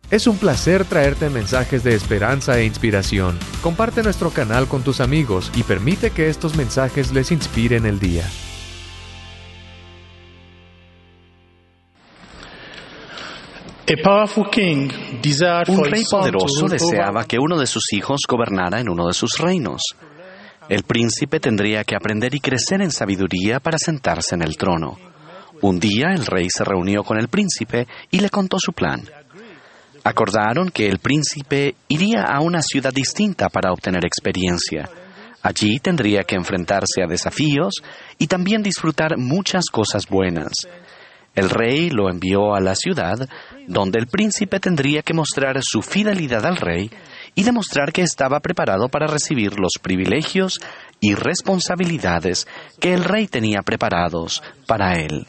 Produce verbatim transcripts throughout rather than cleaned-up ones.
Es un placer traerte mensajes de esperanza e inspiración. Comparte nuestro canal con tus amigos y permite que estos mensajes les inspiren el día. Un rey poderoso deseaba que uno de sus hijos gobernara en uno de sus reinos. El príncipe tendría que aprender y crecer en sabiduría para sentarse en el trono. Un día el rey se reunió con el príncipe y le contó su plan. Acordaron que el príncipe iría a una ciudad distinta para obtener experiencia. Allí tendría que enfrentarse a desafíos y también disfrutar muchas cosas buenas. El rey lo envió a la ciudad, donde el príncipe tendría que mostrar su fidelidad al rey y demostrar que estaba preparado para recibir los privilegios y responsabilidades que el rey tenía preparados para él.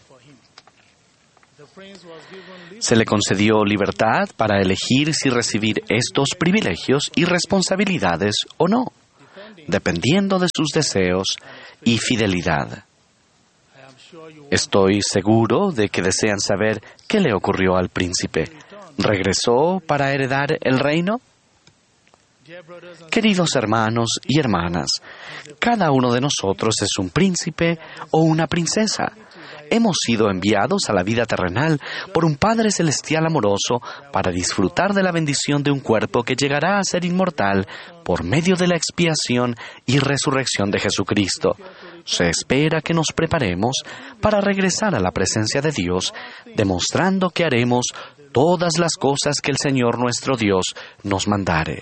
Se le concedió libertad para elegir si recibir estos privilegios y responsabilidades o no, dependiendo de sus deseos y fidelidad. Estoy seguro de que desean saber qué le ocurrió al príncipe. ¿Regresó para heredar el reino? Queridos hermanos y hermanas, cada uno de nosotros es un príncipe o una princesa. Hemos sido enviados a la vida terrenal por un Padre Celestial amoroso para disfrutar de la bendición de un cuerpo que llegará a ser inmortal por medio de la expiación y resurrección de Jesucristo. Se espera que nos preparemos para regresar a la presencia de Dios, demostrando que haremos todas las cosas que el Señor nuestro Dios nos mandare.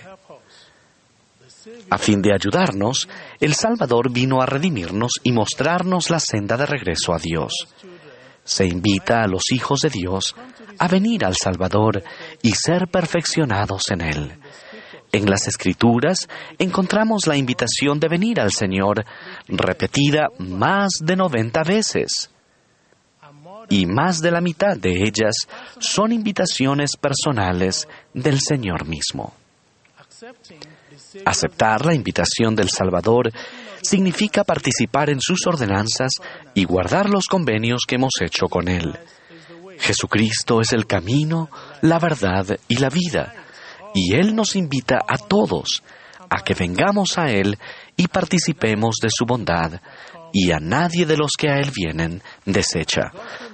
A fin de ayudarnos, el Salvador vino a redimirnos y mostrarnos la senda de regreso a Dios. Se invita a los hijos de Dios a venir al Salvador y ser perfeccionados en Él. En las Escrituras encontramos la invitación de venir al Señor repetida más de noventa veces. Y más de la mitad de ellas son invitaciones personales del Señor mismo. Aceptar la invitación del Salvador significa participar en sus ordenanzas y guardar los convenios que hemos hecho con Él. Jesucristo es el camino, la verdad y la vida, y Él nos invita a todos a que vengamos a Él y participemos de su bondad, y a nadie de los que a Él vienen desecha.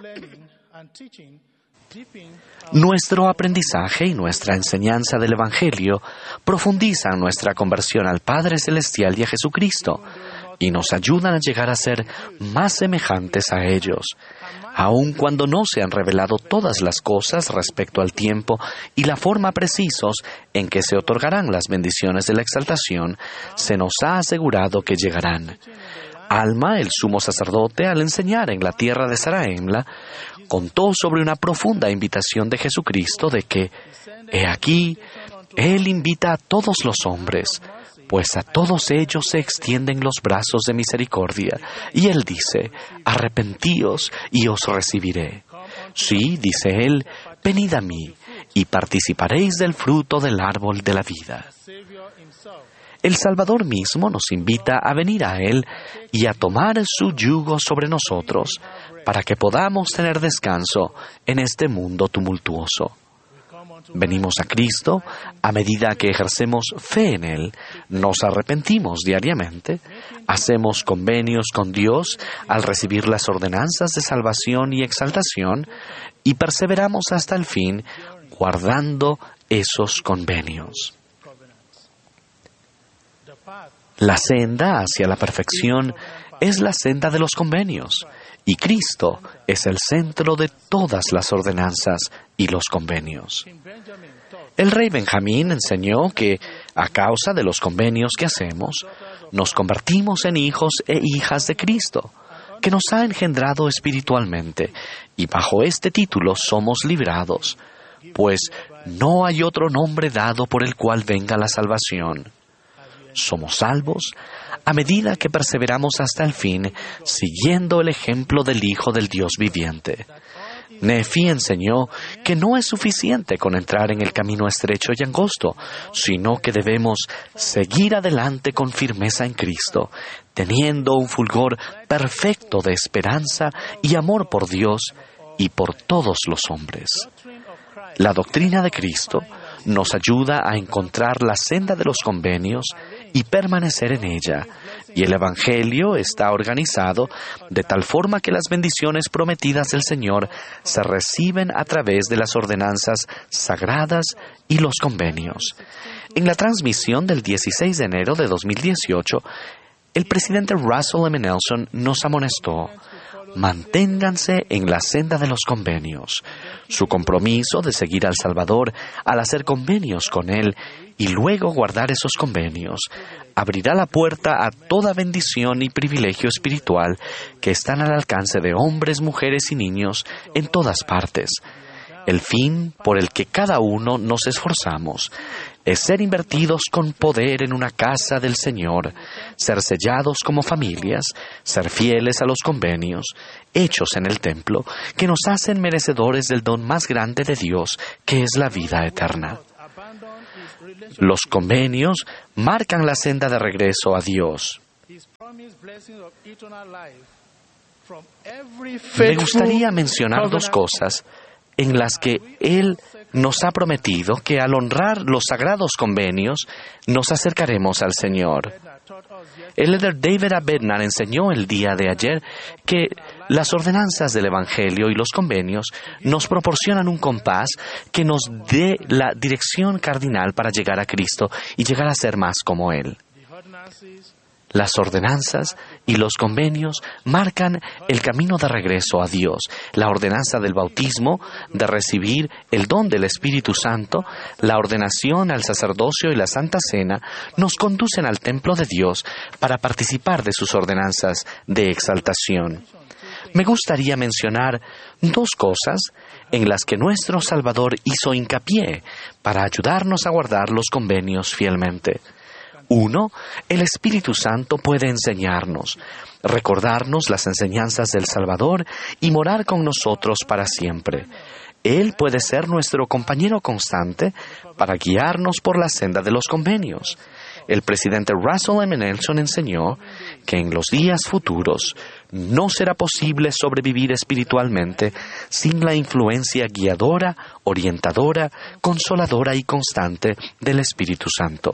Nuestro aprendizaje y nuestra enseñanza del Evangelio profundizan nuestra conversión al Padre Celestial y a Jesucristo, y nos ayudan a llegar a ser más semejantes a ellos. Aun cuando no se han revelado todas las cosas respecto al tiempo y la forma precisos en que se otorgarán las bendiciones de la exaltación, se nos ha asegurado que llegarán. Alma, el sumo sacerdote, al enseñar en la tierra de Zarahemla, contó sobre una profunda invitación de Jesucristo de que, he aquí, Él invita a todos los hombres, pues a todos ellos se extienden los brazos de misericordia, y Él dice, arrepentíos y os recibiré. Sí, dice Él, venid a mí, y participaréis del fruto del árbol de la vida. El Salvador mismo nos invita a venir a Él y a tomar su yugo sobre nosotros, para que podamos tener descanso en este mundo tumultuoso. Venimos a Cristo a medida que ejercemos fe en Él, nos arrepentimos diariamente, hacemos convenios con Dios al recibir las ordenanzas de salvación y exaltación, y perseveramos hasta el fin guardando esos convenios. La senda hacia la perfección es la senda de los convenios, y Cristo es el centro de todas las ordenanzas y los convenios. El rey Benjamín enseñó que, a causa de los convenios que hacemos, nos convertimos en hijos e hijas de Cristo, que nos ha engendrado espiritualmente, y bajo este título somos librados, pues no hay otro nombre dado por el cual venga la salvación. Somos salvos a medida que perseveramos hasta el fin, siguiendo el ejemplo del Hijo del Dios viviente. Nehefí enseñó que no es suficiente con entrar en el camino estrecho y angosto, sino que debemos seguir adelante con firmeza en Cristo, teniendo un fulgor perfecto de esperanza y amor por Dios y por todos los hombres. La doctrina de Cristo nos ayuda a encontrar la senda de los convenios y permanecer en ella, y el Evangelio está organizado de tal forma que las bendiciones prometidas del Señor se reciben a través de las ordenanzas sagradas y los convenios. En la transmisión del dieciséis de enero de dos mil dieciocho, el presidente Russell M. Nelson nos amonestó: manténganse en la senda de los convenios. Su compromiso de seguir al Salvador al hacer convenios con Él y luego guardar esos convenios abrirá la puerta a toda bendición y privilegio espiritual que están al alcance de hombres, mujeres y niños en todas partes. El fin por el que cada uno nos esforzamos es ser invertidos con poder en una casa del Señor, ser sellados como familias, ser fieles a los convenios, hechos en el templo, que nos hacen merecedores del don más grande de Dios, que es la vida eterna. Los convenios marcan la senda de regreso a Dios. Me gustaría mencionar dos cosas en las que Él nos ha prometido que al honrar los sagrados convenios nos acercaremos al Señor. El líder David Abednar enseñó el día de ayer que las ordenanzas del Evangelio y los convenios nos proporcionan un compás que nos dé la dirección cardinal para llegar a Cristo y llegar a ser más como Él. Las ordenanzas y los convenios marcan el camino de regreso a Dios. La ordenanza del bautismo, de recibir el don del Espíritu Santo, la ordenación al sacerdocio y la Santa Cena, nos conducen al templo de Dios para participar de sus ordenanzas de exaltación. Me gustaría mencionar dos cosas en las que nuestro Salvador hizo hincapié para ayudarnos a guardar los convenios fielmente. Uno, el Espíritu Santo puede enseñarnos, recordarnos las enseñanzas del Salvador y morar con nosotros para siempre. Él puede ser nuestro compañero constante para guiarnos por la senda de los convenios. El presidente Russell M. Nelson enseñó que en los días futuros no será posible sobrevivir espiritualmente sin la influencia guiadora, orientadora, consoladora y constante del Espíritu Santo.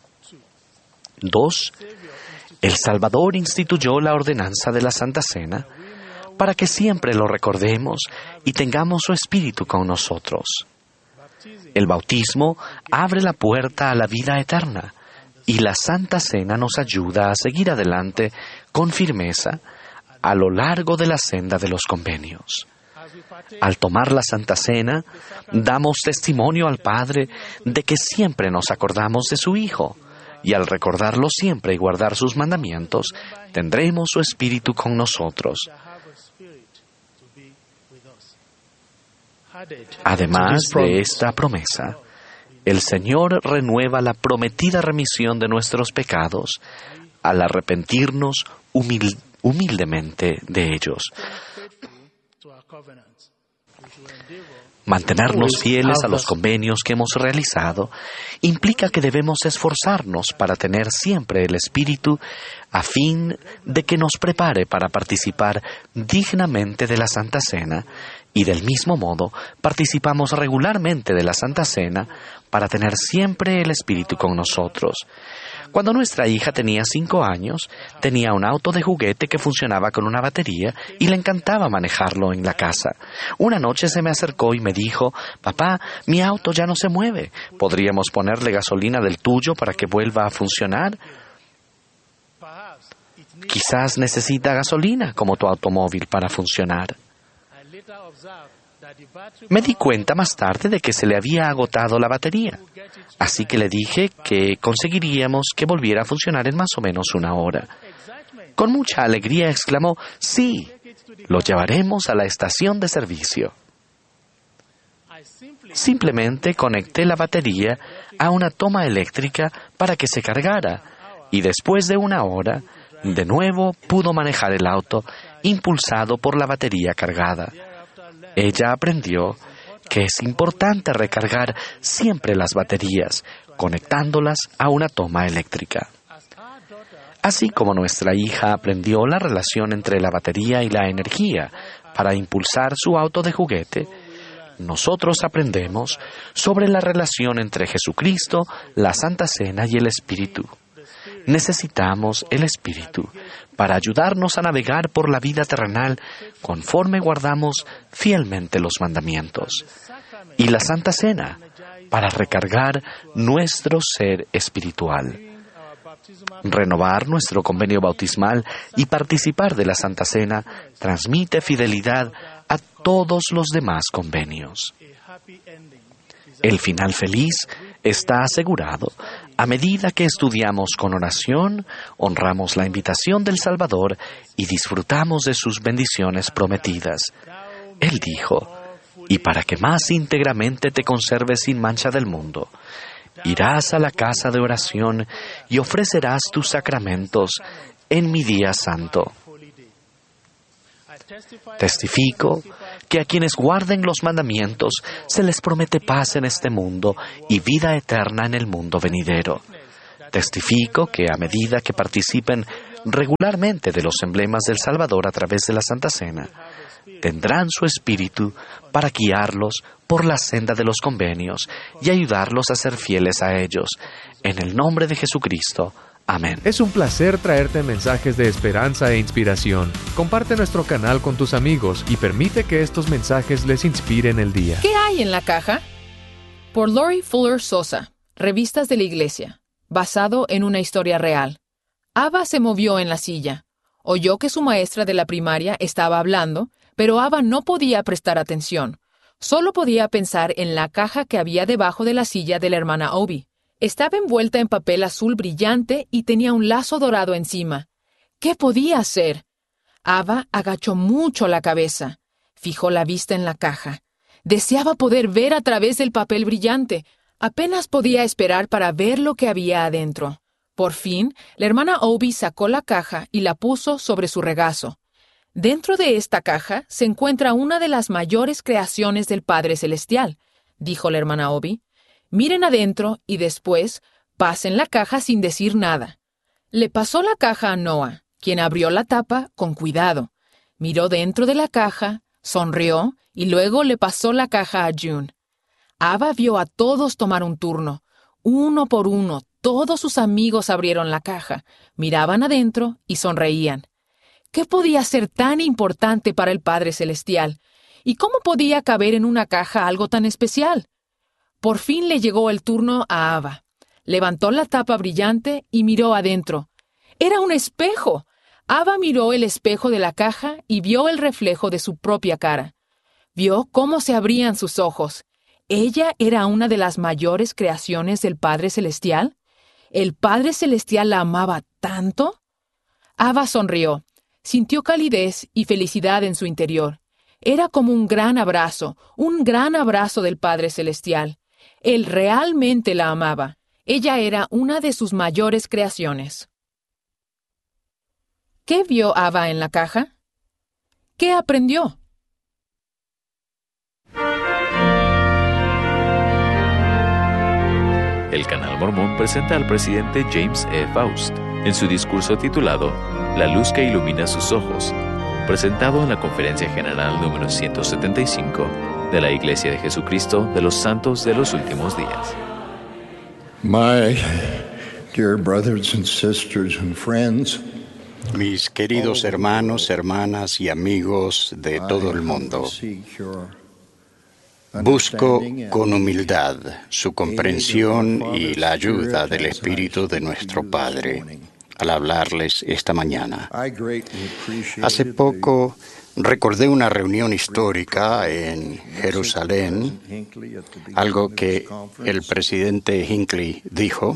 Dos, el Salvador instituyó la ordenanza de la Santa Cena para que siempre lo recordemos y tengamos su Espíritu con nosotros. El bautismo abre la puerta a la vida eterna y la Santa Cena nos ayuda a seguir adelante con firmeza a lo largo de la senda de los convenios. Al tomar la Santa Cena, damos testimonio al Padre de que siempre nos acordamos de su Hijo. Y al recordarlo siempre y guardar sus mandamientos, tendremos su Espíritu con nosotros. Además de esta promesa, el Señor renueva la prometida remisión de nuestros pecados al arrepentirnos humil- humildemente de ellos. Mantenernos fieles a los convenios que hemos realizado implica que debemos esforzarnos para tener siempre el Espíritu a fin de que nos prepare para participar dignamente de la Santa Cena y del mismo modo participamos regularmente de la Santa Cena para tener siempre el Espíritu con nosotros. Cuando nuestra hija tenía cinco años, tenía un auto de juguete que funcionaba con una batería y le encantaba manejarlo en la casa. Una noche se me acercó y me dijo: «Papá, mi auto ya no se mueve. ¿Podríamos ponerle gasolina del tuyo para que vuelva a funcionar?» Quizás necesita gasolina como tu automóvil para funcionar. Me di cuenta más tarde de que se le había agotado la batería, así que le dije que conseguiríamos que volviera a funcionar en más o menos una hora. Con mucha alegría exclamó: «Sí, lo llevaremos a la estación de servicio». Simplemente conecté la batería a una toma eléctrica para que se cargara, y después de una hora, de nuevo pudo manejar el auto impulsado por la batería cargada. Ella aprendió que es importante recargar siempre las baterías, conectándolas a una toma eléctrica. Así como nuestra hija aprendió la relación entre la batería y la energía para impulsar su auto de juguete, nosotros aprendemos sobre la relación entre Jesucristo, la Santa Cena y el Espíritu. Necesitamos el Espíritu para ayudarnos a navegar por la vida terrenal conforme guardamos fielmente los mandamientos. Y la Santa Cena para recargar nuestro ser espiritual. Renovar nuestro convenio bautismal y participar de la Santa Cena transmite fidelidad a todos los demás convenios. El final feliz está asegurado a medida que estudiamos con oración, honramos la invitación del Salvador y disfrutamos de sus bendiciones prometidas. Él dijo, y para que más íntegramente te conserves sin mancha del mundo, irás a la casa de oración y ofrecerás tus sacramentos en mi día santo. Testifico que a quienes guarden los mandamientos se les promete paz en este mundo y vida eterna en el mundo venidero. Testifico que a medida que participen regularmente de los emblemas del Salvador a través de la Santa Cena, tendrán su espíritu para guiarlos por la senda de los convenios y ayudarlos a ser fieles a ellos. En el nombre de Jesucristo. Amén. Es un placer traerte mensajes de esperanza e inspiración. Comparte nuestro canal con tus amigos y permite que estos mensajes les inspiren el día. ¿Qué hay en la caja? Por Lori Fuller Sosa, Revistas de la Iglesia, basado en una historia real. Ava se movió en la silla. Oyó que su maestra de la primaria estaba hablando, pero Ava no podía prestar atención. Solo podía pensar en la caja que había debajo de la silla de la hermana Obi. Estaba envuelta en papel azul brillante y tenía un lazo dorado encima. ¿Qué podía hacer? Ava agachó mucho la cabeza. Fijó la vista en la caja. Deseaba poder ver a través del papel brillante. Apenas podía esperar para ver lo que había adentro. Por fin, la hermana Obi sacó la caja y la puso sobre su regazo. Dentro de esta caja se encuentra una de las mayores creaciones del Padre Celestial, dijo la hermana Obi. Miren adentro y después pasen la caja sin decir nada. Le pasó la caja a Noah, quien abrió la tapa con cuidado. Miró dentro de la caja, sonrió y luego le pasó la caja a June. Ava vio a todos tomar un turno. Uno por uno, todos sus amigos abrieron la caja, miraban adentro y sonreían. ¿Qué podía ser tan importante para el Padre Celestial? ¿Y cómo podía caber en una caja algo tan especial? Por fin le llegó el turno a Ava. Levantó la tapa brillante y miró adentro. ¡Era un espejo! Ava miró el espejo de la caja y vio el reflejo de su propia cara. Vio cómo se abrían sus ojos. ¿Ella era una de las mayores creaciones del Padre Celestial? ¿El Padre Celestial la amaba tanto? Ava sonrió. Sintió calidez y felicidad en su interior. Era como un gran abrazo, un gran abrazo del Padre Celestial. Él realmente la amaba. Ella era una de sus mayores creaciones. ¿Qué vio Ava en la caja? ¿Qué aprendió? El Canal Mormón presenta al presidente James E. Faust en su discurso titulado La luz que ilumina sus ojos, presentado en la Conferencia General número ciento setenta y cinco de la Iglesia de Jesucristo de los Santos de los Últimos Días. My dear brothers and sisters and friends, mis queridos hermanos, hermanas y amigos de todo el mundo, busco con humildad su comprensión y la ayuda del Espíritu de nuestro Padre al hablarles esta mañana. Hace poco recordé una reunión histórica en Jerusalén, algo que el presidente Hinckley dijo.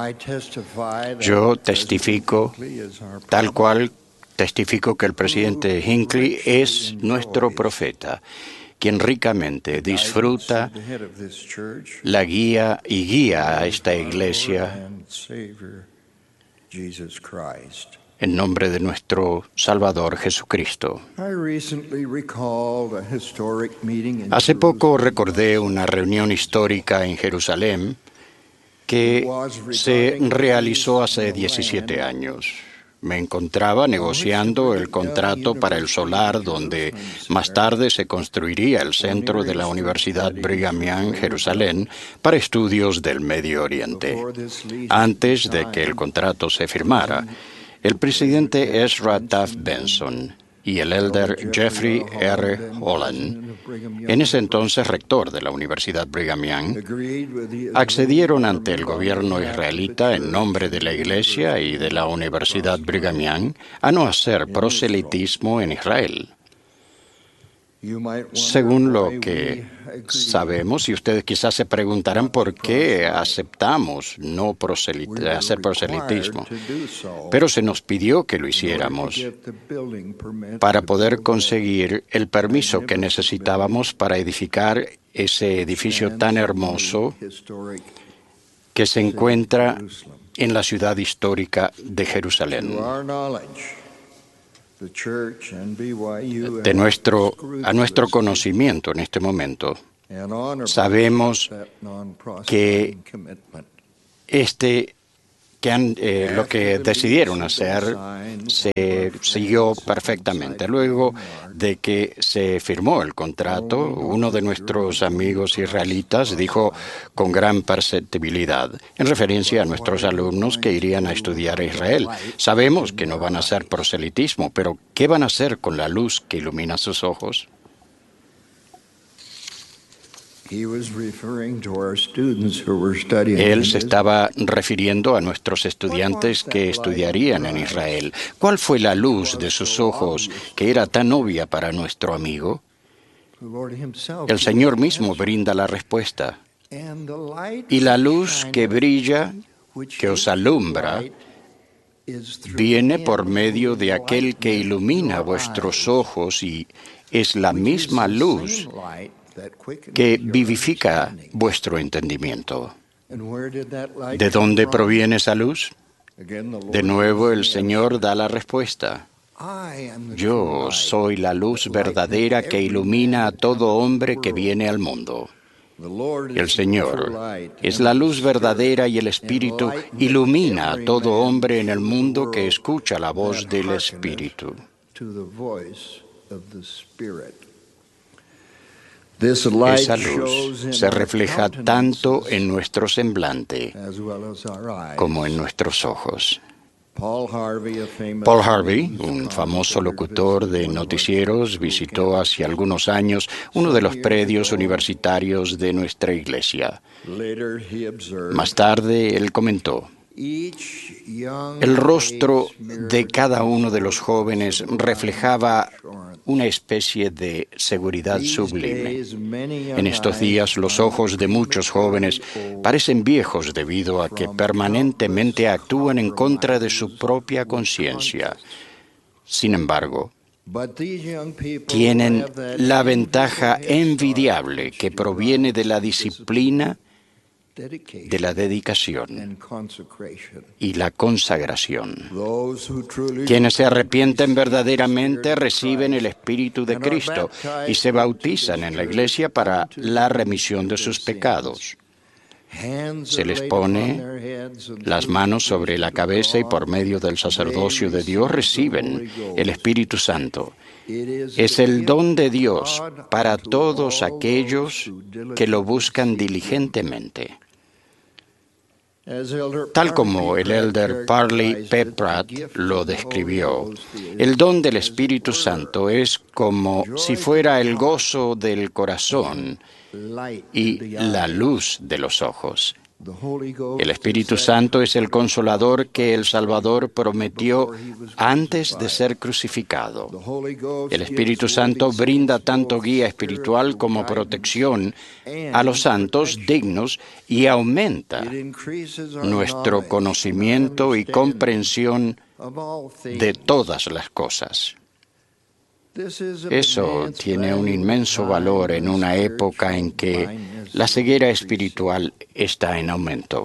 Yo testifico, tal cual testifico que el presidente Hinckley es nuestro profeta, quien ricamente disfruta la guía y guía a esta iglesia en nombre de nuestro Salvador Jesucristo. Hace poco recordé una reunión histórica en Jerusalén que se realizó hace diecisiete años. Me encontraba negociando el contrato para el solar donde más tarde se construiría el centro de la Universidad Brigham Young, Jerusalén, para estudios del Medio Oriente. Antes de que el contrato se firmara, el presidente Ezra Taft Benson y el elder Jeffrey R. Holland, en ese entonces rector de la Universidad Brigham Young, accedieron ante el gobierno israelita en nombre de la Iglesia y de la Universidad Brigham Young a no hacer proselitismo en Israel. Según lo que sabemos, y ustedes quizás se preguntarán por qué aceptamos no proselit- hacer proselitismo, pero se nos pidió que lo hiciéramos para poder conseguir el permiso que necesitábamos para edificar ese edificio tan hermoso que se encuentra en la ciudad histórica de Jerusalén. De nuestro, a nuestro conocimiento en este momento, sabemos que este que han, eh, lo que decidieron hacer se siguió perfectamente. Luego de que se firmó el contrato, uno de nuestros amigos israelitas dijo con gran perceptibilidad, en referencia a nuestros alumnos que irían a estudiar a Israel: sabemos que no van a hacer proselitismo, pero ¿qué van a hacer con la luz que ilumina sus ojos? Él se estaba refiriendo a nuestros estudiantes que estudiarían en Israel. ¿Cuál fue la luz de sus ojos que era tan obvia para nuestro amigo? El Señor mismo brinda la respuesta. Y la luz que brilla, que os alumbra, viene por medio de aquel que ilumina vuestros ojos y es la misma luz que vivifica vuestro entendimiento. ¿De dónde proviene esa luz? De nuevo el Señor da la respuesta. Yo soy la luz verdadera que ilumina a todo hombre que viene al mundo. El Señor es la luz verdadera y el Espíritu ilumina a todo hombre en el mundo que escucha la voz del Espíritu. Esa luz se refleja tanto en nuestro semblante como en nuestros ojos. Paul Harvey, un famoso locutor de noticieros, visitó hace algunos años uno de los predios universitarios de nuestra iglesia. Más tarde, él comentó: el rostro de cada uno de los jóvenes reflejaba una especie de seguridad sublime. En estos días, los ojos de muchos jóvenes parecen viejos debido a que permanentemente actúan en contra de su propia conciencia. Sin embargo, tienen la ventaja envidiable que proviene de la disciplina, de la dedicación y la consagración. Quienes se arrepienten verdaderamente reciben el Espíritu de Cristo y se bautizan en la iglesia para la remisión de sus pecados. Se les pone las manos sobre la cabeza y por medio del sacerdocio de Dios reciben el Espíritu Santo. Es el don de Dios para todos aquellos que lo buscan diligentemente. Tal como el elder Parley P. Pratt lo describió, el don del Espíritu Santo es como si fuera el gozo del corazón y la luz de los ojos. El Espíritu Santo es el consolador que el Salvador prometió antes de ser crucificado. El Espíritu Santo brinda tanto guía espiritual como protección a los santos dignos y aumenta nuestro conocimiento y comprensión de todas las cosas. Eso tiene un inmenso valor en una época en que la ceguera espiritual está en aumento.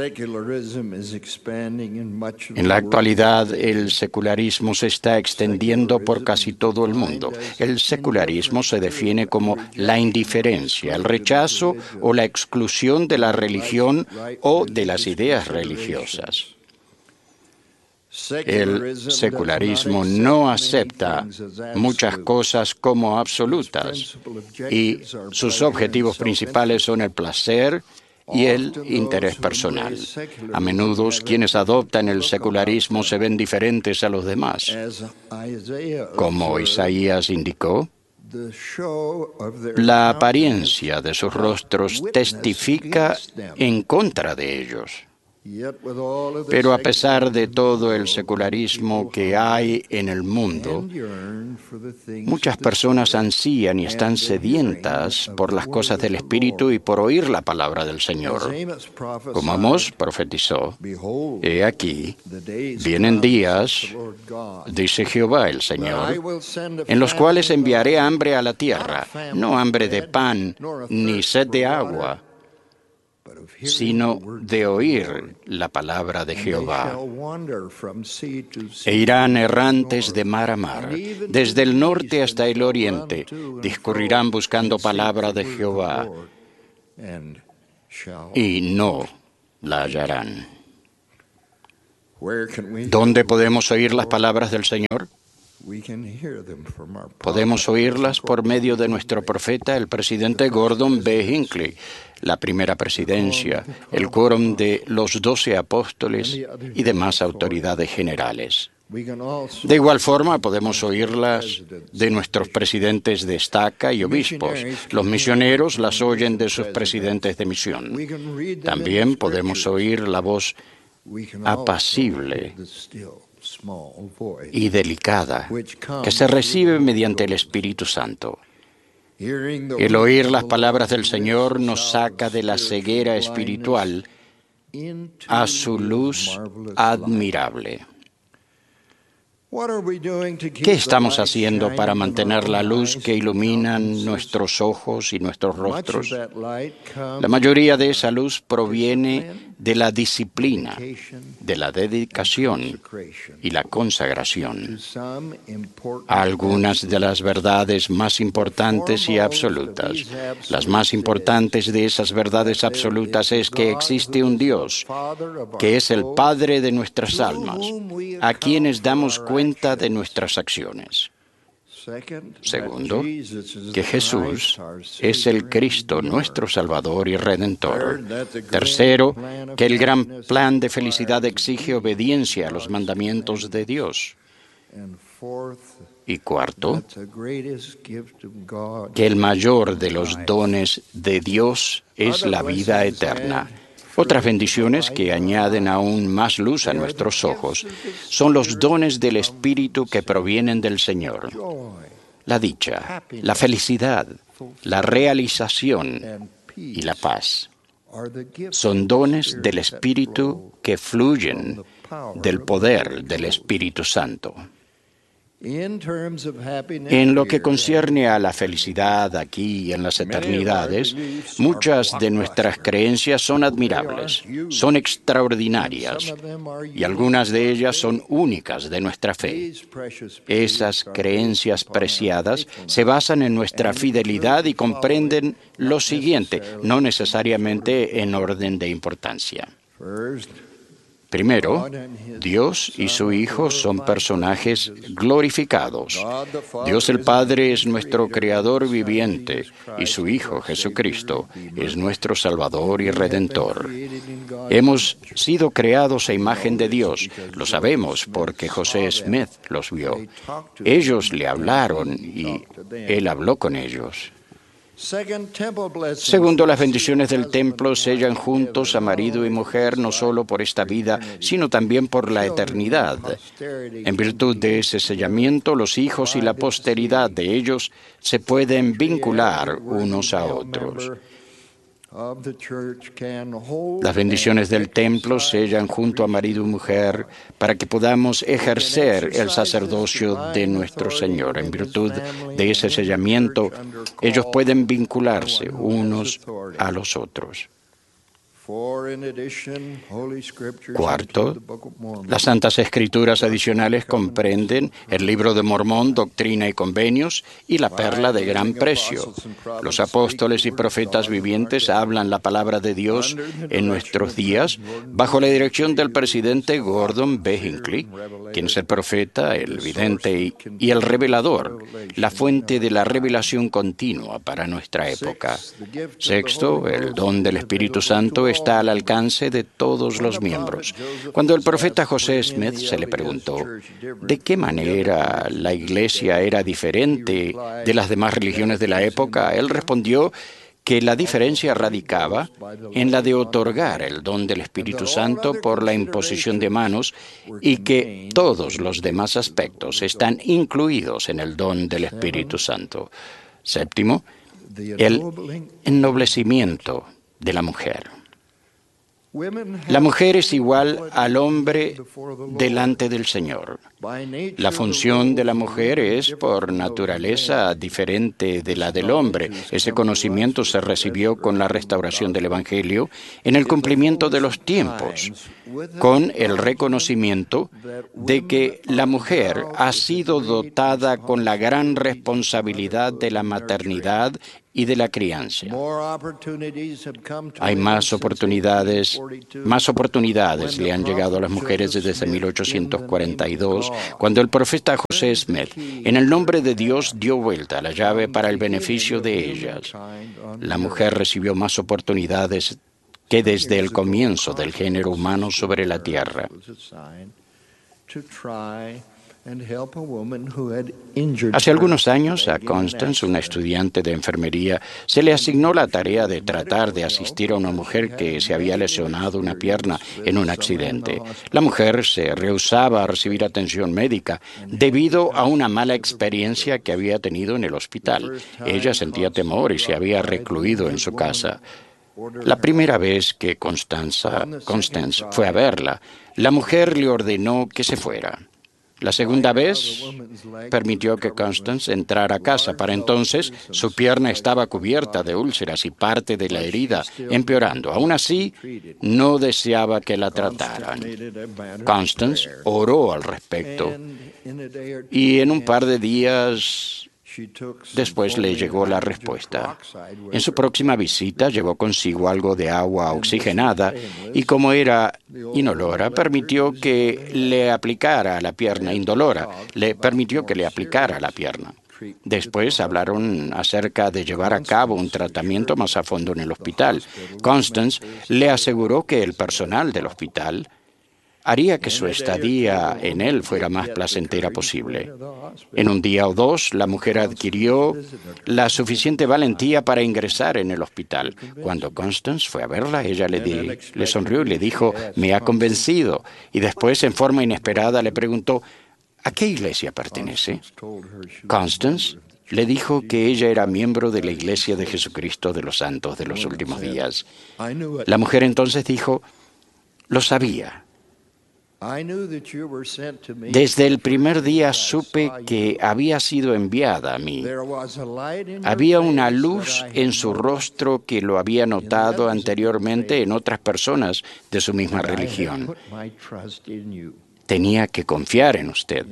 En la actualidad, el secularismo se está extendiendo por casi todo el mundo. El secularismo se define como la indiferencia, el rechazo o la exclusión de la religión o de las ideas religiosas. El secularismo no acepta muchas cosas como absolutas y sus objetivos principales son el placer y el interés personal. A menudo quienes adoptan el secularismo se ven diferentes a los demás. Como Isaías indicó, la apariencia de sus rostros testifica en contra de ellos. Pero a pesar de todo el secularismo que hay en el mundo, muchas personas ansían y están sedientas por las cosas del Espíritu y por oír la palabra del Señor. Como Amós profetizó, he aquí, vienen días, dice Jehová el Señor, en los cuales enviaré hambre a la tierra, no hambre de pan ni sed de agua, sino de oír la palabra de Jehová. E irán errantes de mar a mar, desde el norte hasta el oriente, discurrirán buscando palabra de Jehová, y no la hallarán. ¿Dónde podemos oír las palabras del Señor? Podemos oírlas por medio de nuestro profeta, el presidente Gordon B. Hinckley, la primera presidencia, el quórum de los doce apóstoles y demás autoridades generales. De igual forma, podemos oírlas de nuestros presidentes de estaca y obispos. Los misioneros las oyen de sus presidentes de misión. También podemos oír la voz apacible y delicada que se recibe mediante el Espíritu Santo. El oír las palabras del Señor nos saca de la ceguera espiritual a su luz admirable. ¿Qué estamos haciendo para mantener la luz que ilumina nuestros ojos y nuestros rostros? La mayoría de esa luz proviene de la disciplina, de la dedicación y la consagración. Algunas de las verdades más importantes y absolutas. Las más importantes de esas verdades absolutas es que existe un Dios, que es el Padre de nuestras almas, a quienes damos cuenta de nuestras acciones. Segundo, que Jesús es el Cristo, nuestro Salvador y Redentor. Tercero, que el gran plan de felicidad exige obediencia a los mandamientos de Dios. Y cuarto, que el mayor de los dones de Dios es la vida eterna. Otras bendiciones que añaden aún más luz a nuestros ojos son los dones del Espíritu que provienen del Señor. La dicha, la felicidad, la realización y la paz son dones del Espíritu que fluyen del poder del Espíritu Santo. En lo que concierne a la felicidad aquí y en las eternidades, muchas de nuestras creencias son admirables, son extraordinarias, y algunas de ellas son únicas de nuestra fe. Esas creencias preciadas se basan en nuestra fidelidad y comprenden lo siguiente, no necesariamente en orden de importancia. Primero, Dios y su Hijo son personajes glorificados. Dios el Padre es nuestro Creador viviente y su Hijo Jesucristo es nuestro Salvador y Redentor. Hemos sido creados a imagen de Dios. Lo sabemos porque José Smith los vio. Ellos le hablaron y Él habló con ellos. Segundo, las bendiciones del templo sellan juntos a marido y mujer no solo por esta vida, sino también por la eternidad. En virtud de ese sellamiento, los hijos y la posteridad de ellos se pueden vincular unos a otros. Las bendiciones del templo sellan junto a marido y mujer para que podamos ejercer el sacerdocio de nuestro Señor. En virtud de ese sellamiento, ellos pueden vincularse unos a los otros. Cuarto, las Santas Escrituras adicionales comprenden el Libro de Mormón, Doctrina y Convenios, y la Perla de Gran Precio. Los apóstoles y profetas vivientes hablan la palabra de Dios en nuestros días bajo la dirección del presidente Gordon B. Hinckley, quien es el profeta, el vidente y, y el revelador, la fuente de la revelación continua para nuestra época. Sexto, el don del Espíritu Santo está al alcance de todos los miembros. Cuando el profeta José Smith se le preguntó de qué manera la Iglesia era diferente de las demás religiones de la época, él respondió que la diferencia radicaba en la de otorgar el don del Espíritu Santo por la imposición de manos y que todos los demás aspectos están incluidos en el don del Espíritu Santo. Séptimo, el ennoblecimiento de la mujer. La mujer es igual al hombre delante del Señor. La función de la mujer es, por naturaleza, diferente de la del hombre. Ese conocimiento se recibió con la restauración del Evangelio en el cumplimiento de los tiempos, con el reconocimiento de que la mujer ha sido dotada con la gran responsabilidad de la maternidad y de la crianza. Hay más oportunidades, más oportunidades le han llegado a las mujeres desde mil ochocientos cuarenta y dos, cuando el profeta José Smith, en el nombre de Dios, dio vuelta a la llave para el beneficio de ellas. La mujer recibió más oportunidades que desde el comienzo del género humano sobre la tierra. Hace algunos años, a Constance, una estudiante de enfermería, se le asignó la tarea de tratar de asistir a una mujer que se había lesionado una pierna en un accidente. La mujer se rehusaba a recibir atención médica debido a una mala experiencia que había tenido en el hospital. Ella sentía temor y se había recluido en su casa. La primera vez que Constanza, Constance fue a verla, la mujer le ordenó que se fuera. La segunda vez permitió que Constance entrara a casa. Para entonces, su pierna estaba cubierta de úlceras y parte de la herida empeorando. Aún así, no deseaba que la trataran. Constance oró al respecto y en un par de días después le llegó la respuesta. En su próxima visita llevó consigo algo de agua oxigenada y, como era inolora, permitió que le aplicara a la pierna, indolora, le permitió que le aplicara a la pierna. Después hablaron acerca de llevar a cabo un tratamiento más a fondo en el hospital. Constance le aseguró que el personal del hospital haría que su estadía en él fuera más placentera posible. En un día o dos, la mujer adquirió la suficiente valentía para ingresar en el hospital. Cuando Constance fue a verla, ella le, di, le sonrió y le dijo, «Me ha convencido». Y después, en forma inesperada, le preguntó, «¿A qué iglesia pertenece?». Constance le dijo que ella era miembro de la Iglesia de Jesucristo de los Santos de los Últimos Días. La mujer entonces dijo, «Lo sabía». Desde el primer día supe que había sido enviada a mí. Había una luz en su rostro que lo había notado anteriormente en otras personas de su misma religión. Tenía que confiar en usted.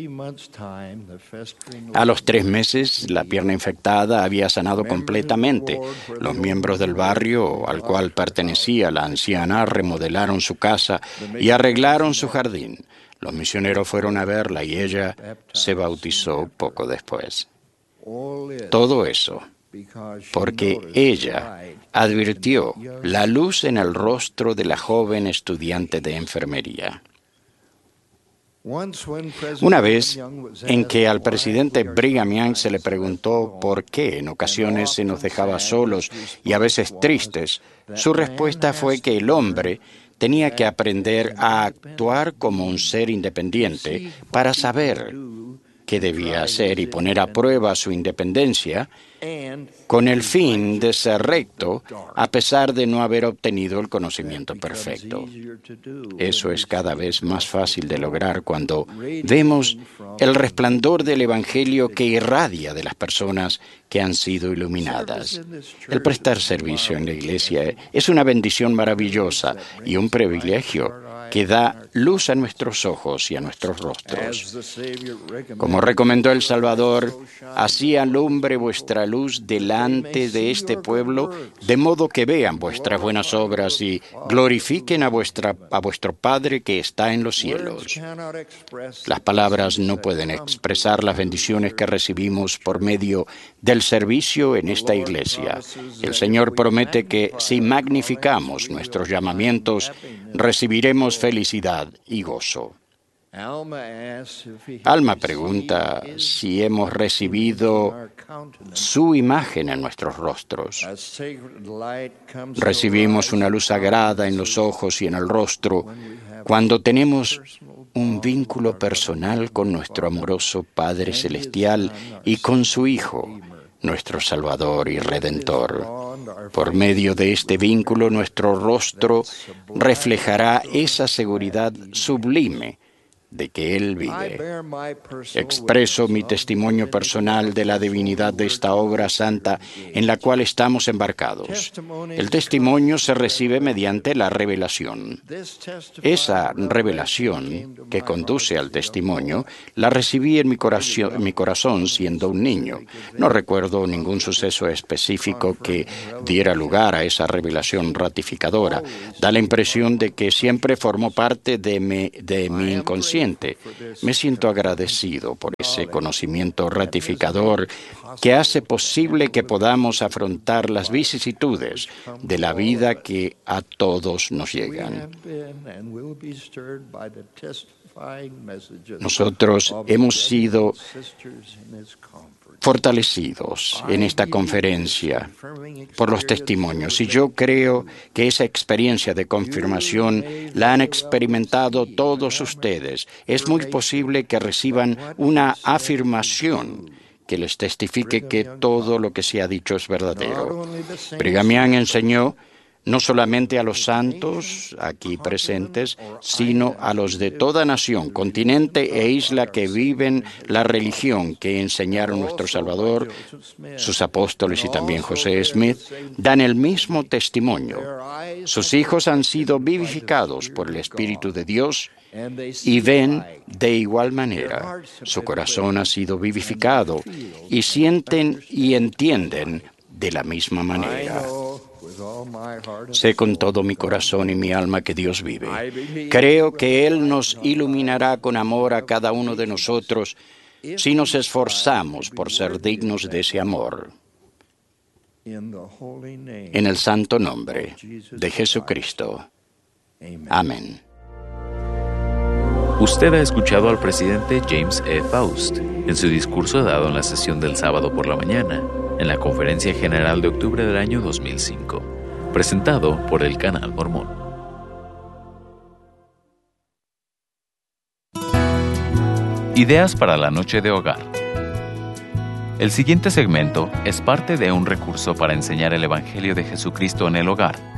A los tres meses, la pierna infectada había sanado completamente. Los miembros del barrio al cual pertenecía la anciana remodelaron su casa y arreglaron su jardín. Los misioneros fueron a verla y ella se bautizó poco después. Todo eso porque ella advirtió la luz en el rostro de la joven estudiante de enfermería. Una vez en que al presidente Brigham Young se le preguntó por qué en ocasiones se nos dejaba solos y a veces tristes, su respuesta fue que el hombre tenía que aprender a actuar como un ser independiente para saber qué debía hacer y poner a prueba su independencia con el fin de ser recto a pesar de no haber obtenido el conocimiento perfecto. Eso es cada vez más fácil de lograr cuando vemos el resplandor del Evangelio que irradia de las personas que han sido iluminadas. El prestar servicio en la iglesia es una bendición maravillosa y un privilegio que da luz a nuestros ojos y a nuestros rostros. Como recomendó el Salvador, así alumbre vuestra luz delante de este pueblo, de modo que vean vuestras buenas obras y glorifiquen a, vuestra, a vuestro Padre que está en los cielos. Las palabras no pueden expresar las bendiciones que recibimos por medio del servicio en esta iglesia. El Señor promete que si magnificamos nuestros llamamientos, recibiremos felicidad y gozo. Alma pregunta si hemos recibido su imagen en nuestros rostros. Recibimos una luz sagrada en los ojos y en el rostro cuando tenemos un vínculo personal con nuestro amoroso Padre Celestial y con su Hijo, nuestro Salvador y Redentor. Por medio de este vínculo, nuestro rostro reflejará esa seguridad sublime de que Él vive. Expreso mi testimonio personal de la divinidad de esta obra santa en la cual estamos embarcados. El testimonio se recibe mediante la revelación. Esa revelación que conduce al testimonio la recibí en mi corazón, en mi corazón siendo un niño. No recuerdo ningún suceso específico que diera lugar a esa revelación ratificadora. Da la impresión de que siempre formó parte de mi, de mi inconsciente. Me siento agradecido por ese conocimiento ratificador que hace posible que podamos afrontar las vicisitudes de la vida que a todos nos llegan. Nosotros hemos sido fortalecidos en esta conferencia por los testimonios. Y yo creo que esa experiencia de confirmación la han experimentado todos ustedes. Es muy posible que reciban una afirmación que les testifique que todo lo que se ha dicho es verdadero. Brigham Young enseñó no solamente a los santos aquí presentes, sino a los de toda nación, continente e isla que viven la religión que enseñaron nuestro Salvador, sus apóstoles y también José Smith, dan el mismo testimonio. Sus hijos han sido vivificados por el Espíritu de Dios y ven de igual manera. Su corazón ha sido vivificado y sienten y entienden de la misma manera. Sé con todo mi corazón y mi alma que Dios vive. Creo que Él nos iluminará con amor a cada uno de nosotros si nos esforzamos por ser dignos de ese amor. En el santo nombre de Jesucristo. Amén. Usted ha escuchado al presidente James E. Faust en su discurso dado en la sesión del sábado por la mañana, en la Conferencia General de octubre del año dos mil cinco, presentado por el Canal Mormón. Ideas para la noche de hogar. El siguiente segmento es parte de un recurso para enseñar el Evangelio de Jesucristo en el hogar,